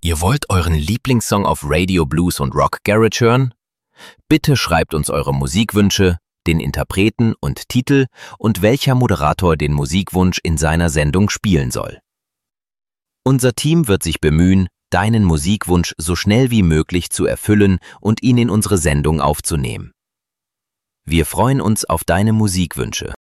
Ihr wollt euren Lieblingssong auf Radio, Blues und Rock Garage hören? Bitte schreibt uns eure Musikwünsche, den Interpreten und Titel und welcher Moderator den Musikwunsch in seiner Sendung spielen soll. Unser Team wird sich bemühen, deinen Musikwunsch so schnell wie möglich zu erfüllen und ihn in unsere Sendung aufzunehmen. Wir freuen uns auf deine Musikwünsche.